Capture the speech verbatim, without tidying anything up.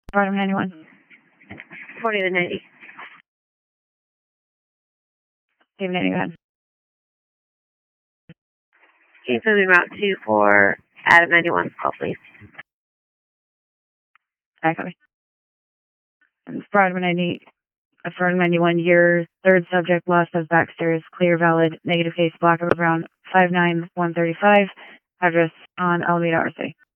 Bottom ninety-one. forty to ninety. David ninety, go ahead. Keep moving route two for Adam ninety-one. Call, please. I copy. Bottom ninety, affirmative ninety-one, your third subject lost of backstairs, clear, valid, negative case, black over brown, five nine one three five, address on Alameda R C.